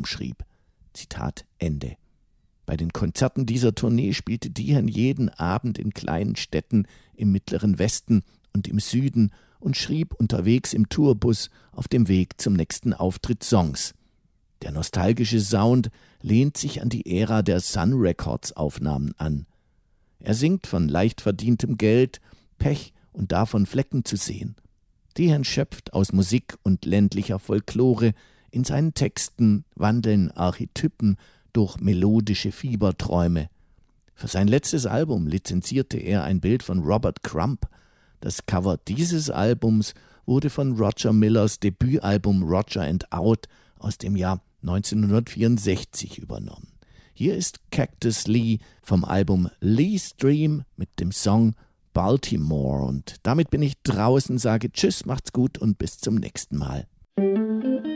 schrieb. Zitat Ende. Bei den Konzerten dieser Tournee spielte Dehan jeden Abend in kleinen Städten im Mittleren Westen und im Süden und schrieb unterwegs im Tourbus auf dem Weg zum nächsten Auftritt Songs. Der nostalgische Sound lehnt sich an die Ära der Sun Records Aufnahmen an. Er singt von leicht verdientem Geld, Pech und davon Flecken zu sehen. Dehan schöpft aus Musik und ländlicher Folklore, in seinen Texten wandeln Archetypen durch melodische Fieberträume. Für sein letztes Album lizenzierte er ein Bild von Robert Crumb. Das Cover dieses Albums wurde von Roger Millers Debütalbum Roger and Out aus dem Jahr 1964 übernommen. Hier ist Cactus Lee vom Album Lee's Dream mit dem Song Baltimore. Und damit bin ich draußen, sage Tschüss, macht's gut und bis zum nächsten Mal.